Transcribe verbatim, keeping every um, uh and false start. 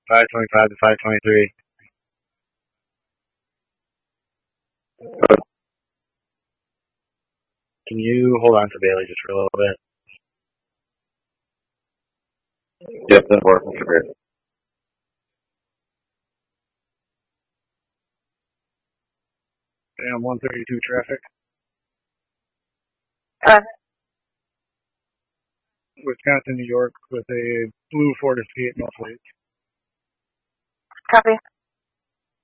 five twenty-five to five twenty-three. Can you hold on to Bailey just for a little bit? Yep, that works. That's great. Damn, one thirty-two traffic. Uh, Wisconsin, New York, with a blue Ford Escape, no plates. copy.